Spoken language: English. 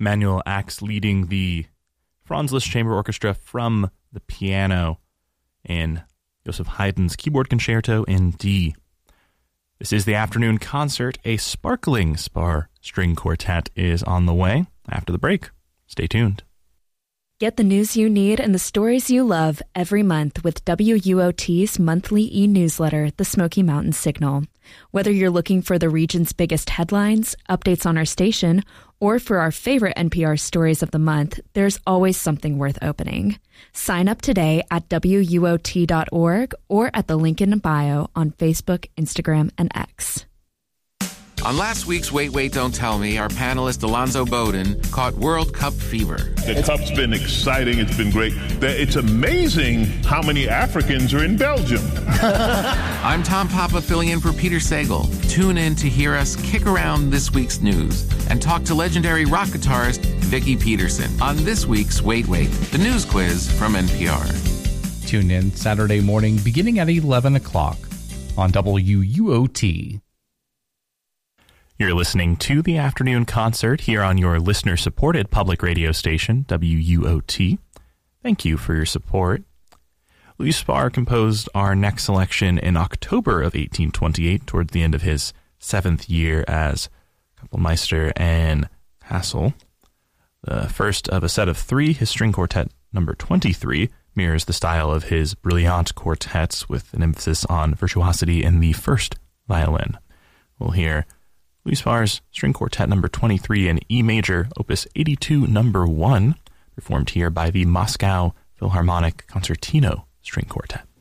Emanuel Ax leading the Franz Liszt Chamber Orchestra from the piano in Joseph Haydn's Keyboard Concerto in D. This is the afternoon concert. A sparkling Spar string quartet is on the way after the break. Stay tuned. Get the news you need and the stories you love every month with WUOT's monthly e-newsletter, The Smoky Mountain Signal. Whether you're looking for the region's biggest headlines, updates on our station, or for our favorite NPR stories of the month, there's always something worth opening. Sign up today at WUOT.org or at the link in bio on Facebook, Instagram, and X. On last week's Wait, Wait, Don't Tell Me, our panelist Alonzo Bowden caught World Cup fever. The Cup's been exciting. It's been great. It's amazing how many Africans are in Belgium. I'm Tom Papa filling in for Peter Sagal. Tune in to hear us kick around this week's news and talk to legendary rock guitarist Vicki Peterson on this week's Wait, Wait, the news quiz from NPR. Tune in Saturday morning beginning at 11 o'clock on WUOT. You're listening to the afternoon concert here on your listener-supported public radio station, WUOT. Thank you for your support. Louis Spar composed our next selection in October of 1828, towards the end of his 7th year as Kapellmeister and Hassel. The first of a set of 3, his string quartet number 23, mirrors the style of his brilliant quartets with an emphasis on virtuosity in the first violin. We'll hear Louis Spar's String Quartet number 23 in E major, opus 82 number 1, performed here by the Moscow Philharmonic Concertino String Quartet.